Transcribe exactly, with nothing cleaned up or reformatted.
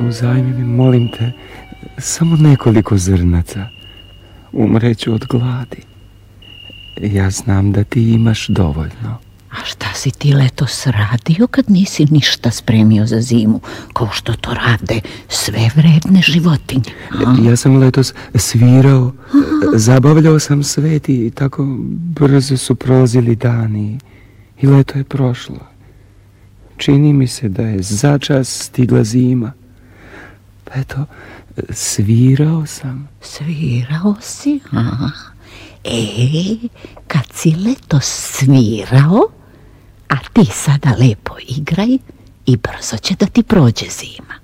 Uzajmi mi, molim te, samo nekoliko zrnaca. Umreću od gladi. Ja znam da ti imaš dovoljno. A šta si ti letos radio kad nisi ništa spremio za zimu, kao što to rade sve vredne životinje? A? Ja sam letos svirao, aha, zabavljao sam svet i tako brzo su prolazili dani i leto je prošlo. Čini mi se da je začas stigla zima. Pa eto, svirao sam. Svirao si? Aha. E, kad si letos svirao, a ti sada lepo igraj i brzo će da ti prođe zima.